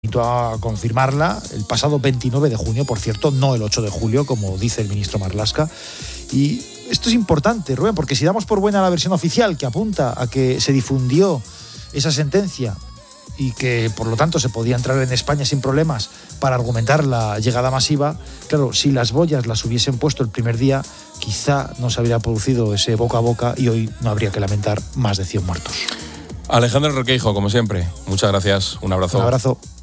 junto a confirmarla el pasado 29 de junio, por cierto, no el 8 de julio, como dice el ministro Marlaska. Y esto es importante, Rubén, porque si damos por buena la versión oficial que apunta a que se difundió esa sentencia y que por lo tanto se podía entrar en España sin problemas para argumentar la llegada masiva, claro, si las boyas las hubiesen puesto el primer día, quizá no se habría producido ese boca a boca y hoy no habría que lamentar más de 100 muertos. Alejandro Requeijo, como siempre, muchas gracias, un abrazo. Un abrazo.